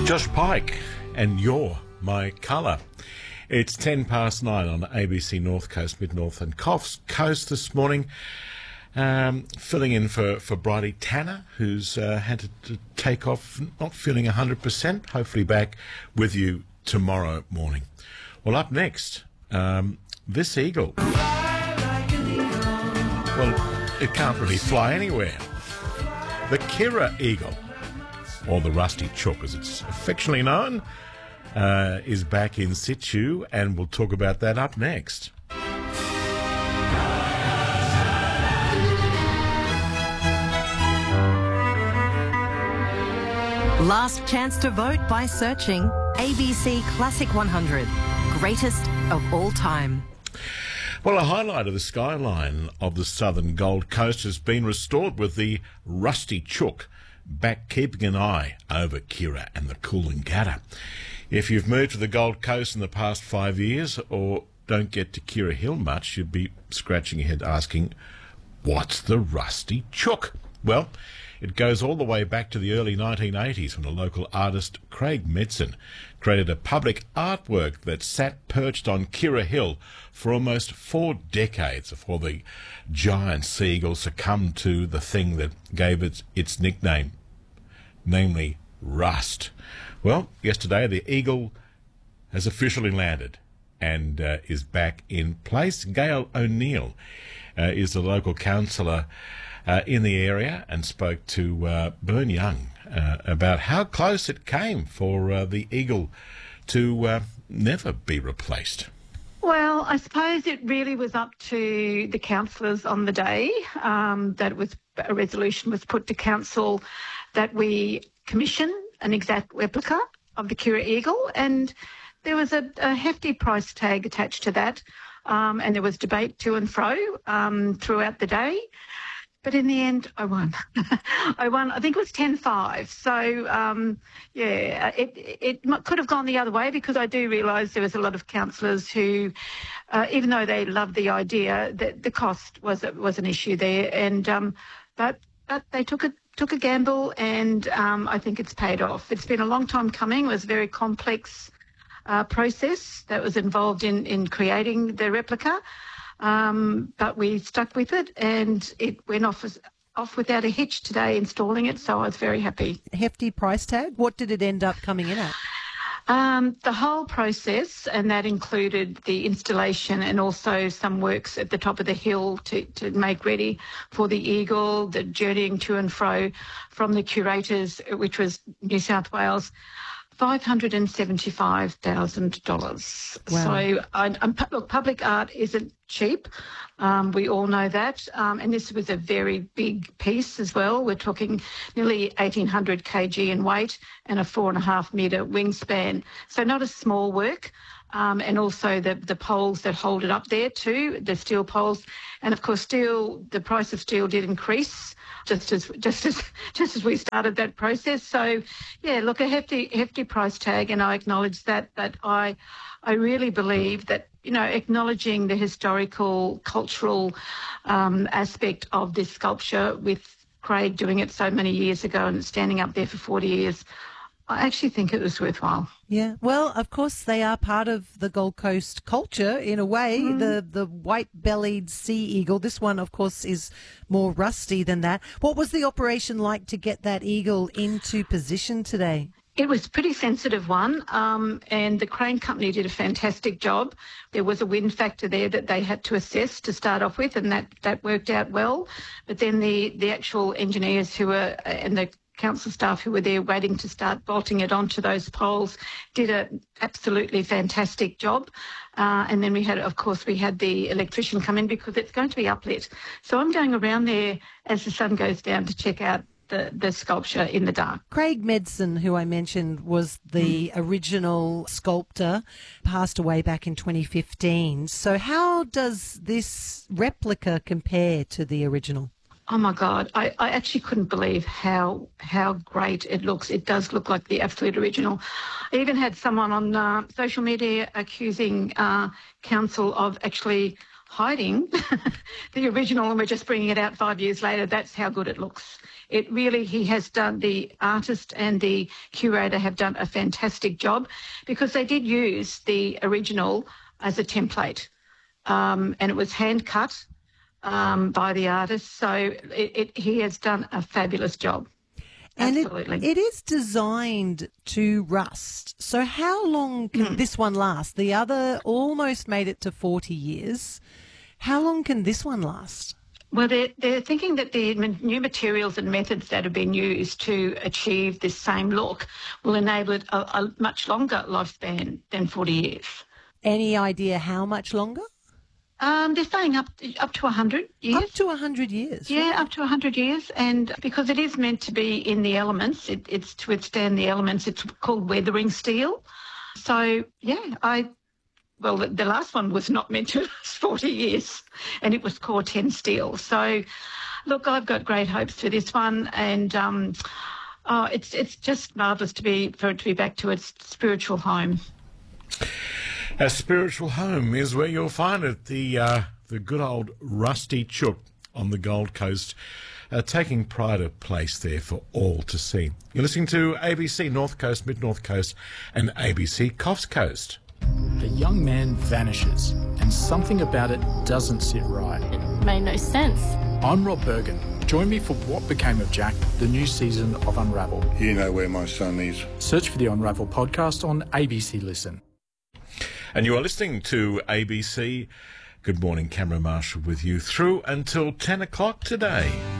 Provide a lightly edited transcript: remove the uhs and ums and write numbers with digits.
Josh Pike, and You're My Colour. It's 9:10 on ABC North Coast, Mid-North and Coast this morning. Filling in for Bridie Tanner, who's had to take off, not feeling 100%, hopefully back with you tomorrow morning. Well, up next, this eagle. Well, it can't really fly anywhere. The Kirra eagle, or the rusty chook as it's affectionately known, is back in situ, and we'll talk about that up next. Last chance to vote by searching ABC Classic 100, greatest of all time. Well, a highlight of the skyline of the southern Gold Coast has been restored with the rusty chook back, keeping an eye over Kirra and the Coolangatta. If you've moved to the Gold Coast in the past 5 years or don't get to Kirra Hill much, you'd be scratching your head asking, what's the rusty chook? Well, it goes all the way back to the early 1980s when a local artist, Craig Medson, created a public artwork that sat perched on Kirra Hill for almost 4 decades before the giant seagull succumbed to the thing that gave it its nickname, namely rust. Well, yesterday the eagle has officially landed and is back in place. Gail O'Neill is the local councillor in the area and spoke to Bern Young about how close it came for the eagle to never be replaced. Well, I suppose it really was up to the councillors on the day that a resolution was put to council that we commission an exact replica of the Kirra eagle, and there was a hefty price tag attached to that, and there was debate to and fro throughout the day. But in the end, I won. I won, I think it was 10-5. So, it could have gone the other way, because I do realise there was a lot of councillors who, even though they loved the idea, the cost was an issue there. And but they took a gamble, and I think it's paid off. It's been a long time coming. It was a very complex process that was involved in creating the replica. But we stuck with it, and it went off without a hitch today, installing it, so I was very happy. Hefty price tag? What did it end up coming in at? The whole process, and that included the installation and also some works at the top of the hill to make ready for the eagle, the journeying to and fro from the curators, which was New South Wales, $575,000. Wow. So, look, public art isn't cheap. We all know that. And this was a very big piece as well. We're talking nearly 1,800 kg in weight and a 4.5 metre wingspan. So not a small work. And also the poles that hold it up there too, the steel poles. And of course, the price of steel did increase just as we started that process. So, yeah, look, a hefty price tag, and I acknowledge that. But I really believe that, acknowledging the historical, cultural aspect of this sculpture, with Craig doing it so many years ago and standing up there for 40 years, I actually think it was worthwhile. Yeah. Well, of course, they are part of the Gold Coast culture in a way, the white-bellied sea eagle. This one, of course, is more rusty than that. What was the operation like to get that eagle into position today? It was a pretty sensitive one, and the crane company did a fantastic job. There was a wind factor there that they had to assess to start off with, and that worked out well. But then the actual engineers and the council staff who were there waiting to start bolting it onto those poles did an absolutely fantastic job. And then we had the electrician come in, because it's going to be uplit. So I'm going around there as the sun goes down to check out the sculpture in the dark. Craig Medson, who I mentioned, was the original sculptor, passed away back in 2015. So how does this replica compare to the original? Oh, my God. I actually couldn't believe how great it looks. It does look like the absolute original. I even had someone on social media accusing council of actually hiding the original, and we're just bringing it out 5 years later. That's how good it looks. It really, he has done, the artist and the curator have done a fantastic job, because they did use the original as a template, and it was hand cut by the artist. So he has done a fabulous job. And Absolutely. it is designed to rust. So how long can this one last? The other almost made it to 40 years. How long can this one last? Well, they're thinking that the new materials and methods that have been used to achieve this same look will enable it a much longer lifespan than 40 years. Any idea how much longer? They're saying up to 100 years. Up to 100 years. Yeah, right. up to 100 years. And because it is meant to be in the elements, it's to withstand the elements. It's called weathering steel. So, yeah, well, the last one was not meant to last 40 years, and it was Core 10 steel. So, look, I've got great hopes for this one, and it's just marvellous for it to be back to its spiritual home. A spiritual home is where you'll find it, the good old Rusty Chook on the Gold Coast, taking pride of place there for all to see. You're listening to ABC North Coast, Mid-North Coast and ABC Coffs Coast. A young man vanishes, and something about it doesn't sit right. It made no sense. I'm Rob Bergen. Join me for What Became of Jack, the new season of Unravel. You know where my son is. Search for the Unravel podcast on ABC Listen. And you are listening to ABC. Good morning, Cameron Marshall with you through until 10 o'clock today.